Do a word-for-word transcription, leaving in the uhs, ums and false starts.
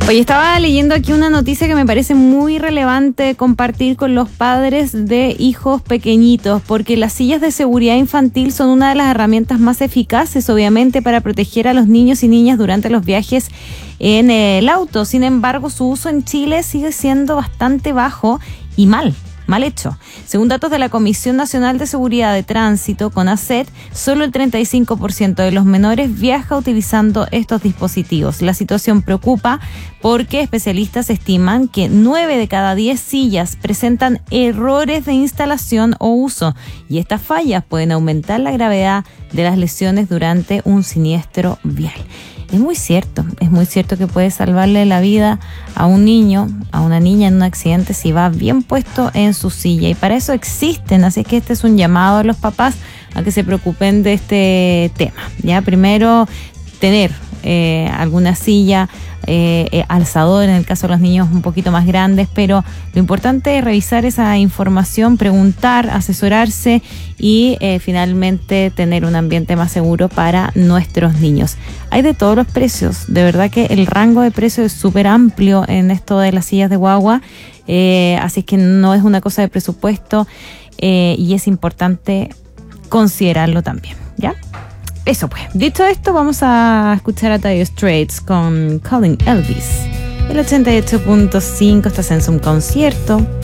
Oye, estaba leyendo aquí una noticia que me parece muy relevante compartir con los padres de hijos pequeñitos, porque las sillas de seguridad infantil son una de las herramientas más eficaces, obviamente, para proteger a los niños y niñas durante los viajes en el auto. Sin embargo, su uso en Chile sigue siendo bastante bajo y mal. Mal hecho. Según datos de la Comisión Nacional de Seguridad de Tránsito, CONACET, solo el treinta y cinco por ciento de los menores viaja utilizando estos dispositivos. La situación preocupa porque especialistas estiman que nueve de cada diez sillas presentan errores de instalación o uso, y estas fallas pueden aumentar la gravedad de las lesiones durante un siniestro vial. Es muy cierto, es muy cierto que puede salvarle la vida a un niño, a una niña en un accidente si va bien puesto en su silla, y para eso existen, así que este es un llamado a los papás a que se preocupen de este tema. Ya, primero, tener eh, alguna silla, eh, eh, alzador en el caso de los niños un poquito más grandes, pero lo importante es revisar esa información, preguntar, asesorarse y eh, finalmente tener un ambiente más seguro para nuestros niños. Hay de todos los precios, de verdad que el rango de precios es súper amplio en esto de las sillas de guagua, eh, así que no es una cosa de presupuesto eh, y es importante considerarlo también, ¿ya? Eso pues, dicho esto, vamos a escuchar a Dire Straits con Calling Elvis. El ochenta y ocho punto cinco, estás en su concierto.